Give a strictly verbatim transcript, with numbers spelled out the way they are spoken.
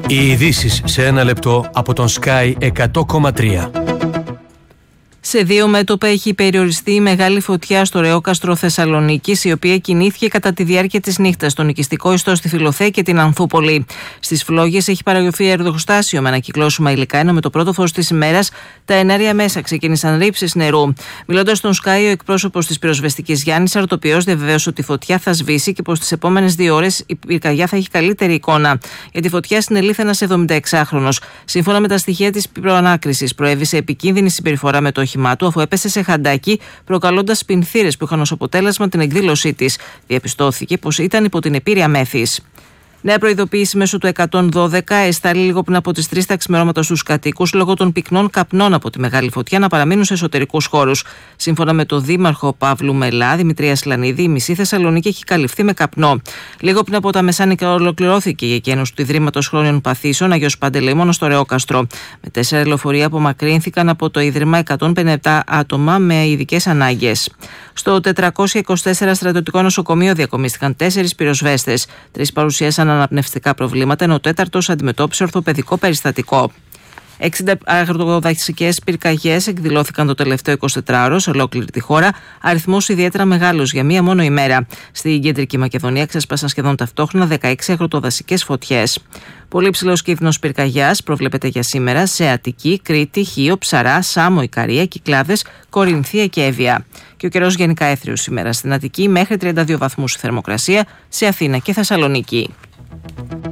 Οι ειδήσεις σε ένα λεπτό από τον Sky εκατό κόμμα τρία. Σε δύο μέτωπα έχει περιοριστεί η μεγάλη φωτιά στο ρεόκαστρο Θεσσαλονίκης, η οποία κινήθηκε κατά τη διάρκεια της νύχτας στον οικιστικό ιστό στη Φιλοθέα και την Ανθούπολη. Στις φλόγες έχει παραγωγηθεί εργοστάσιο με ανακυκλώσιμα υλικά, ενώ με το πρώτο φως της ημέρας τα ενάρια μέσα ξεκίνησαν ρήψεις νερού. Μιλώντας στον Sky, ο εκπρόσωπος της πυροσβεστικής Γιάννης Αρτοπιός διαβεβαίωσε ότι η φωτιά θα σβήσει και πως τις επόμενες δύο ώρες η πυρκαγιά θα έχει καλύτερη εικόνα. Για τη φωτιά συνελήφθη ένας εβδομηνταεξάχρονος. Σύμφωνα με τα στοιχεία της προανάκρισης, προέβησε επικίνδυνη συμπεριφορά με το όχημά του, αφού έπεσε σε χαντάκι, προκαλώντας πινθύρες που είχαν ως αποτέλεσμα την εκδήλωσή της. Διαπιστώθηκε πως ήταν υπό την επήρεια μέθης. Νέα προειδοποίηση μέσω του εκατόν δώδεκα εστάλει λίγο πριν από τις τρεις τα ξημερώματα στους κατοίκους λόγω των πυκνών καπνών από τη μεγάλη φωτιά να παραμείνουν σε εσωτερικούς χώρους. Σύμφωνα με τον Δήμαρχο Παύλου Μελά, Δημητρία Σλανίδη, η μισή Θεσσαλονίκη έχει καλυφθεί με καπνό. Λίγο πριν από τα μεσάνυχτα ολοκληρώθηκε η εκένωση του Ιδρύματος Χρόνιων Παθήσεων Αγιος Παντελεήμονο στο Ρεόκαστρο. Με τέσσερα λεωφορεία απομακρύνθηκαν από το Ίδρυμα εκατόν πενήντα επτά άτομα με ειδικές ανάγκες. Στο τετρακόσια είκοσι τέσσερα στρατιωτικό νοσοκομείο διακομίστηκαν τέσσερις πυροσβέστες. Τρεις παρουσίασαν αναπνευστικά προβλήματα, ενώ ο τέταρτος αντιμετώπισε ορθοπαιδικό περιστατικό. εξήντα αγροδασικές πυρκαγιές εκδηλώθηκαν το τελευταίο εικοσιτετράωρο σε ολόκληρη τη χώρα, αριθμός ιδιαίτερα μεγάλος για μία μόνο ημέρα. Στην Κεντρική Μακεδονία ξέσπασαν σχεδόν ταυτόχρονα δεκαέξι αγροδασικές φωτιές. Πολύ ψηλός κίνδυνος πυρκαγιάς προβλέπεται για σήμερα σε Αττική, Κρήτη, Χίο, Ψαρά, Σάμο, Ικαρία, Κυκλάδες, Κορινθία και Εύβοια. Και ο καιρός γενικά έθριος σήμερα στην Αττική, μέχρι τριάντα δύο βαθμούς η θερμοκρασία, σε Αθήνα και Θεσσαλονίκη.